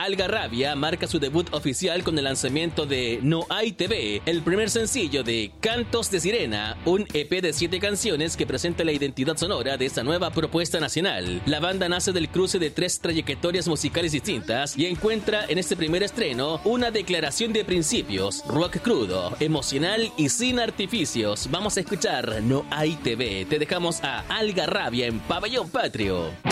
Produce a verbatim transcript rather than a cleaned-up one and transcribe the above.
Algarrabia marca su debut oficial con el lanzamiento de No Hay T V, el primer sencillo de Cantos de Sirena, un E P de siete canciones que presenta la identidad sonora de esta nueva propuesta nacional. La banda nace del cruce de tres trayectorias musicales distintas y encuentra en este primer estreno una declaración de principios, rock crudo, emocional y sin artificios. Vamos a escuchar No Hay T V. Te dejamos a Algarrabia en Pabellón Patrio.